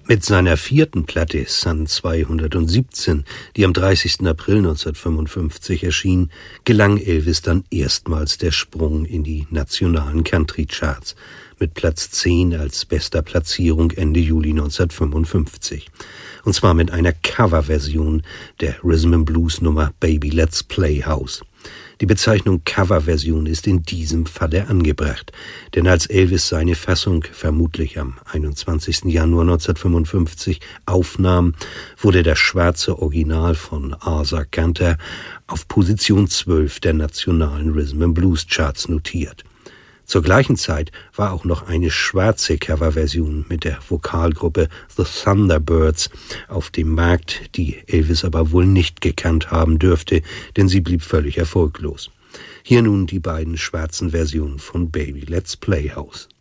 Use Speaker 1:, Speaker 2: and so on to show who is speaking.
Speaker 1: Mit seiner 4. Platte Sun 217, die am 30. April 1955 erschien, gelang Elvis dann erstmals der Sprung in die nationalen Country-Charts mit Platz 10 als bester Platzierung Ende Juli 1955. Und zwar mit einer Coverversion der Rhythm-and-Blues-Nummer Baby Let's Play House. Die Bezeichnung Coverversion ist in diesem Falle angebracht, denn als Elvis seine Fassung vermutlich am 21. Januar 1955 aufnahm, wurde das schwarze Original von Asa Kanter auf Position 12 der nationalen Rhythm-and-Blues-Charts notiert. Zur gleichen Zeit war auch noch eine schwarze Coverversion mit der Vokalgruppe The Thunderbirds auf dem Markt, die Elvis aber wohl nicht gekannt haben dürfte, denn sie blieb völlig erfolglos. Hier nun die beiden schwarzen Versionen von Baby Let's Play House.